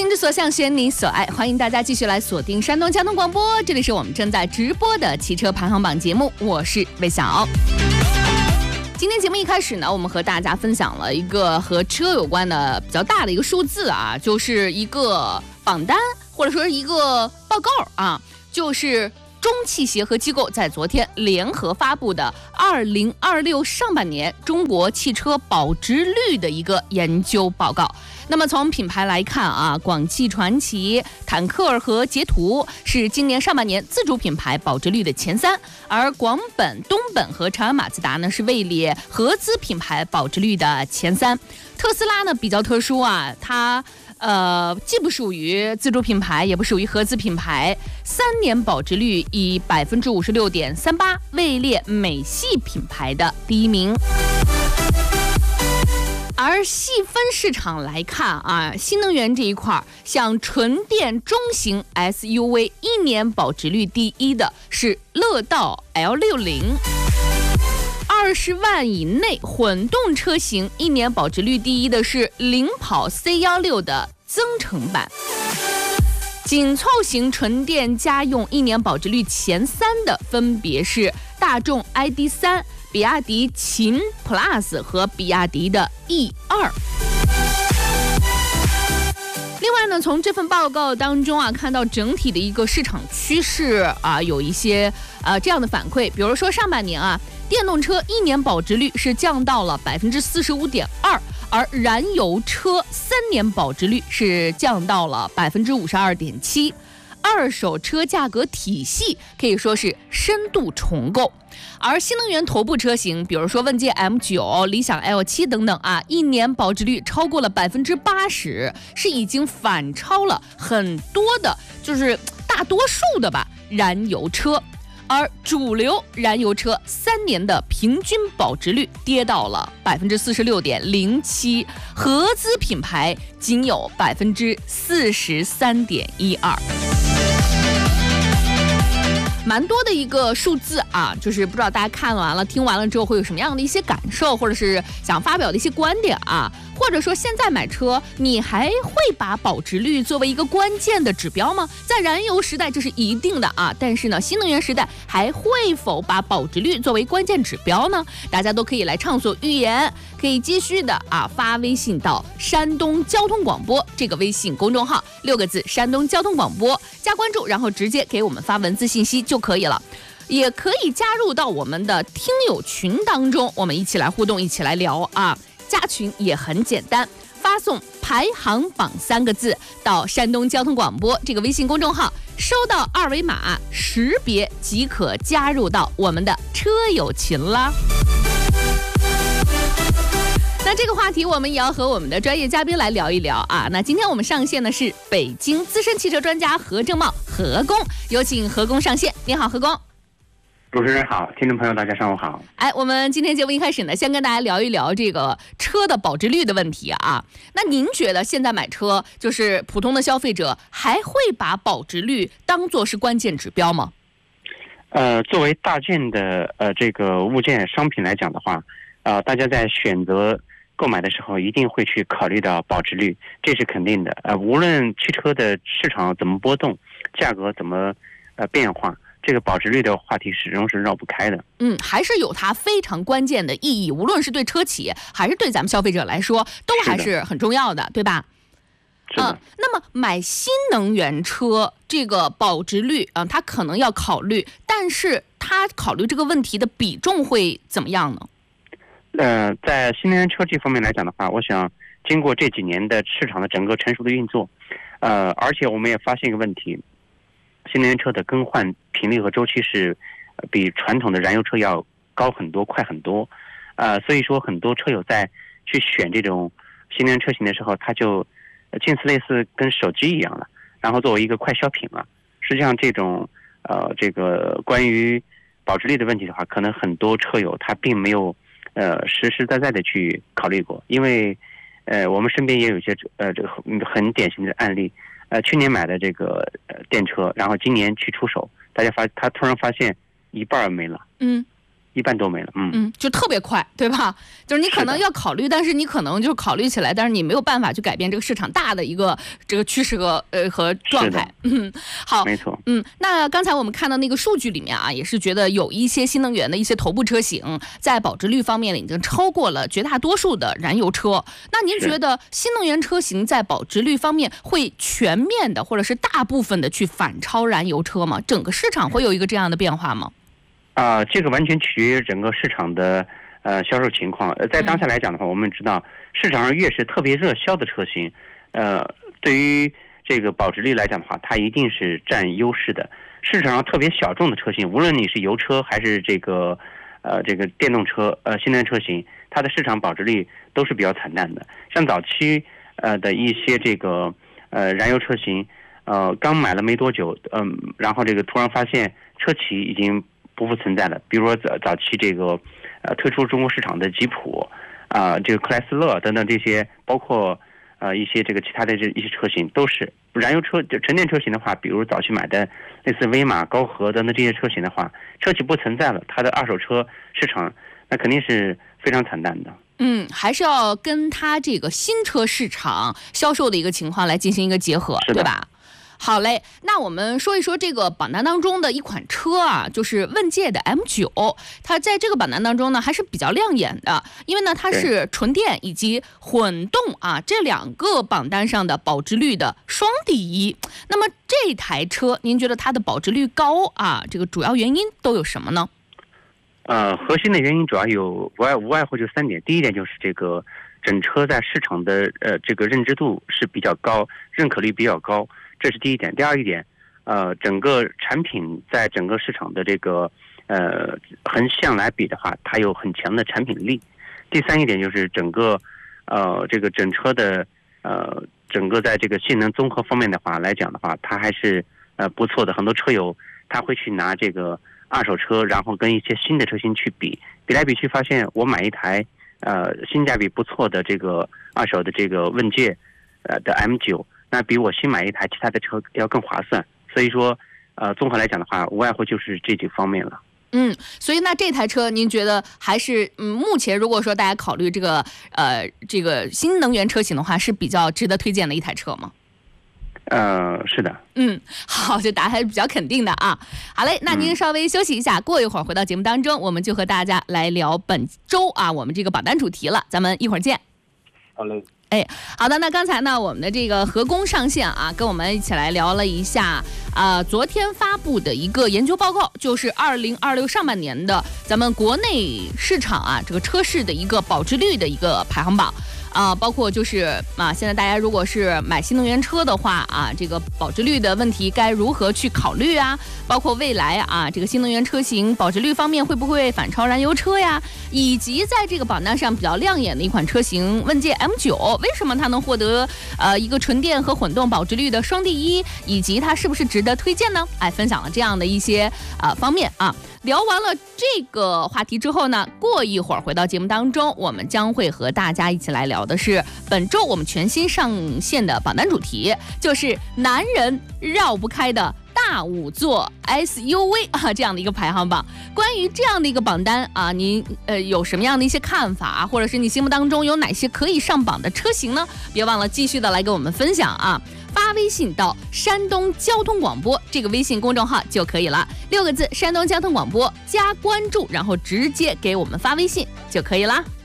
心之所向，选你所爱，欢迎大家继续来锁定山东交通广播，这里是我们正在直播的汽车排行榜节目，我是魏晓。今天节目一开始呢，我们和大家分享了一个和车有关的比较大的一个数字啊，就是一个榜单或者说一个报告啊，就是中汽协和机构在昨天联合发布的2026上半年中国汽车保值率的一个研究报告。那么从品牌来看啊，广汽传祺、坦克和捷途是今年上半年自主品牌保值率的前3，而广本、东本和长安马自达呢是位列合资品牌保值率的前3。特斯拉呢比较特殊啊，它既不属于自主品牌，也不属于合资品牌，3年保值率以56.38%位列美系品牌的第1名。而细分市场来看啊，新能源这一块，像纯电中型 SUV 1年保值率第1的是乐道 L60，20万以内混动车型1年保值率第1的是领跑 C16 的增程版。紧凑型纯电家用1年保值率前3的分别是大众 ID.3、比亚迪秦 Plus 和比亚迪的 E2。另外呢，从这份报告当中啊，看到整体的一个市场趋势啊，有一些这样的反馈，比如说上半年啊，电动车1年保值率是降到了45.2%，而燃油车3年保值率是降到了52.7%。二手车价格体系可以说是深度重构，而新能源头部车型，比如说问界 M9、理想 L7 等等啊，1年保值率超过了80%，是已经反超了很多的，就是大多数的吧燃油车。而主流燃油车3年的平均保值率跌到了46.07%，合资品牌仅有43.12%。蛮多的一个数字啊，就是不知道大家看完了、听完了之后会有什么样的一些感受，或者是想发表的一些观点啊，或者说现在买车你还会把保值率作为一个关键的指标吗？在燃油时代这是一定的啊，但是呢，新能源时代还会否把保值率作为关键指标呢？大家都可以来畅所欲言，可以继续的发微信到山东交通广播这个微信公众号，6个字山东交通广播，加关注，然后直接给我们发文字信息就可以了。也可以加入到我们的听友群当中，我们一起来互动，一起来聊啊。加群也很简单，发送排行榜3个字到山东交通广播这个微信公众号，收到2维码识别即可加入到我们的车友群啦。那这个话题我们也要和我们的专业嘉宾来聊一聊啊。那今天我们上线的是北京资深汽车专家何正茂何工，有请何工上线。你好，何工。 主持人好，听众朋友大家上午好。 我们今天节目一开始呢，先跟大家聊一聊这个车的保值率的问题啊。那您觉得现在买车，就是普通的消费者还会把保值率当作是关键指标吗？ 作为大件的这个物件商品来讲的话，大家在选择购买的时候一定会去考虑到保值率，这是肯定的。无论汽车的市场怎么波动，价格怎么变化，这个保值率的话题始终是绕不开的。 还是有它非常关键的意义，无论是对车企还是对咱们消费者来说，都还是很重要的，对吧？那么买新能源车这个保值率它可能要考虑，但是它考虑这个问题的比重会怎么样呢？ 在新能源车这方面来讲的话，我想经过这几年的市场的整个成熟的运作，而且我们也发现一个问题，新能源车的更换频率和周期是比传统的燃油车要高很多、快很多，所以说很多车友在去选这种新能源车型的时候，它就近似类似跟手机一样了，然后作为一个快消品了。实际上这种这个关于保值率的问题的话，可能很多车友他并没有实实在在的去考虑过，因为我们身边也有一些这个很典型的案例，去年买的这个电车，然后今年去出手，他突然发现一半没了。 一半都没了。 就特别快，对吧？就是你可能要考虑，但是你可能就考虑起来，但是你没有办法去改变这个市场大的一个这个趋势和状态。好， 没错。 那刚才我们看到那个数据里面啊，也是觉得有一些新能源的一些头部车型在保值率方面已经超过了绝大多数的燃油车。那您觉得新能源车型在保值率方面会全面的或者是大部分的去反超燃油车吗？整个市场会有一个这样的变化吗？ 这个完全取决于整个市场的销售情况。在当下来讲的话，我们知道市场上越是特别热销的车型，对于这个保值率来讲的话，它一定是占优势的。市场上特别小众的车型，无论你是油车还是这个电动车新能源车型，它的市场保值率都是比较惨淡的。像早期的一些这个燃油车型，刚买了没多久，然后这个突然发现车企已经不复存在了。比如说早期这个推出中国市场的吉普这个克莱斯勒等等这些，包括一些这个其他的一些车型，都是燃油车纯电车型的话，比如早期买的类似威马、高和等等这些车型的话，车企不存在了，它的二手车市场那肯定是非常惨淡的。 还是要跟它这个新车市场销售的一个情况来进行一个结合，对吧？好嘞，那我们说一说这个榜单当中的一款车啊，就是问界的 M9， 它在这个榜单当中呢还是比较亮眼的，因为呢它是纯电以及混动这两个榜单上的保值率的双第一。那么这台车您觉得它的保值率高这个主要原因都有什么呢？ 核心的原因主要有无外乎就3点。第一点就是这个整车在市场的这个认知度是比较高，认可率比较高，这是第一点。第二一点，整个产品在整个市场的这个横向来比的话，它有很强的产品力。第三一点就是整个这个整车的整个在这个性能综合方面的话来讲的话，它还是不错的。很多车友他会去拿这个二手车，然后跟一些新的车型去比来比去，发现我买一台性价比不错的这个二手的这个问界的 M9， 那比我新买一台其他的车要更划算。所以说综合来讲的话，无外乎就是这几方面了。 所以那这台车您觉得还是目前如果说大家考虑这个新能源车型的话，是比较值得推荐的一台车吗？ 是的。 好，这答案还是比较肯定的啊。好嘞，那您稍微休息一下，过一会儿回到节目当中，我们就和大家来聊本周我们这个榜单主题了，咱们一会儿见。 好嘞。 好的，那刚才呢，我们的这个何工上线跟我们一起来聊了一下昨天发布的一个研究报告，就是2026上半年的咱们国内市场这个车市的一个保值率的一个排行榜。包括就是现在大家如果是买新能源车的话这个保值率的问题该如何去考虑包括未来这个新能源车型保值率方面会不会反超燃油车呀，以及在这个榜单上比较亮眼的一款车型问界 M9， 为什么它能获得一个纯电和混动保值率的双第一，以及它是不是值得推荐呢？分享了这样的一些方面聊完了这个话题之后呢，过一会儿回到节目当中，我们将会和大家一起来聊的是本周我们全新上线的榜单主题，就是男人绕不开的大5座 SUV 这样的一个排行榜。关于这样的一个榜单您有什么样的一些看法或者是你心目当中有哪些可以上榜的车型呢？别忘了继续的来跟我们分享发微信到山东交通广播这个微信公众号就可以了，6个字山东交通广播加关注，然后直接给我们发微信就可以啦。